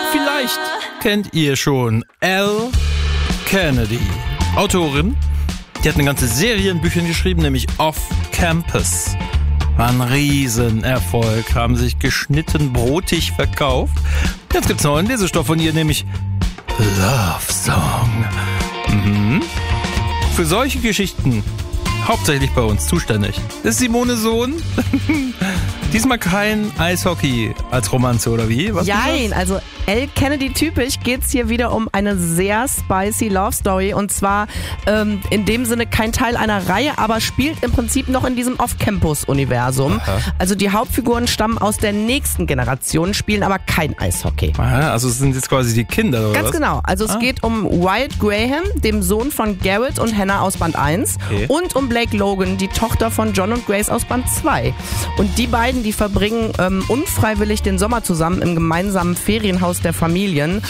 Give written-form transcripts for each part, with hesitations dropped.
Vielleicht kennt ihr schon Elle Kennedy, Autorin. Die hat eine ganze Serie in Büchern geschrieben, nämlich Off Campus. War ein Riesenerfolg, haben sich geschnitten brotig verkauft. Jetzt gibt's noch einen Lesestoff von ihr, nämlich Love Song. Für solche Geschichten hauptsächlich bei uns zuständig ist Simone Sohn. Diesmal kein Eishockey als Romanze, oder wie? Was Jein, also Elle Kennedy typisch geht's hier wieder um eine sehr spicy Love Story und zwar in dem Sinne kein Teil einer Reihe, aber spielt im Prinzip noch in diesem Off-Campus-Universum. Aha. Also die Hauptfiguren stammen aus der nächsten Generation, spielen aber kein Eishockey. Aha, also es sind jetzt quasi die Kinder, oder Ganz was? genau, also es geht um Wyatt Graham, dem Sohn von Garrett und Hannah aus Band 1 Okay. und um Blake Logan, die Tochter von John und Grace aus Band 2. Und die beiden, die verbringen unfreiwillig den Sommer zusammen im gemeinsamen Ferienhaus der Familien.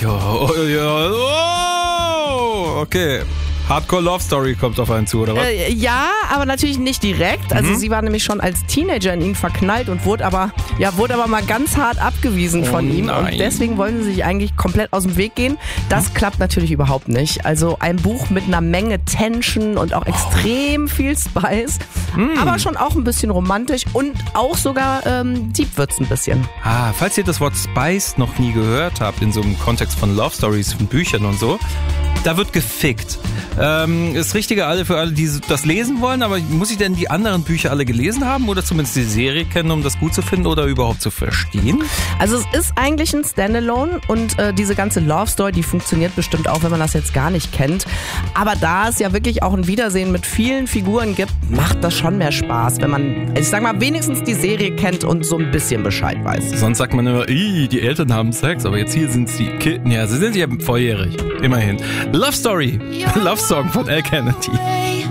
Okay. Hardcore Love Story kommt auf einen zu, oder was? Ja, aber natürlich nicht direkt. Also sie war nämlich schon als Teenager in ihn verknallt und wurde aber mal ganz hart abgewiesen von ihm. nein. Und deswegen wollen sie sich eigentlich komplett aus dem Weg gehen. Das klappt natürlich überhaupt nicht. Also ein Buch mit einer Menge Tension und auch extrem viel Spice. Aber schon auch ein bisschen romantisch und auch sogar deep wird's ein bisschen. Falls ihr das Wort Spice noch nie gehört habt, in so einem Kontext von Love Stories, von Büchern und so, da wird gefickt. Ist richtiger für alle, die das lesen wollen, aber muss ich denn die anderen Bücher alle gelesen haben oder zumindest die Serie kennen, um das gut zu finden oder überhaupt zu verstehen? Also es ist eigentlich ein Standalone und diese ganze Love Story, die funktioniert bestimmt auch, wenn man das jetzt gar nicht kennt. Aber da es ja wirklich auch ein Wiedersehen mit vielen Figuren gibt, macht das schon mehr Spaß, wenn man, ich sag mal, wenigstens die Serie kennt und so ein bisschen Bescheid weiß. Sonst sagt man immer, die Eltern haben Sex, aber jetzt hier sind sie Kinder. Ja, sie sind ja volljährig. Immerhin. Love Story. Love Song von Elle Kennedy.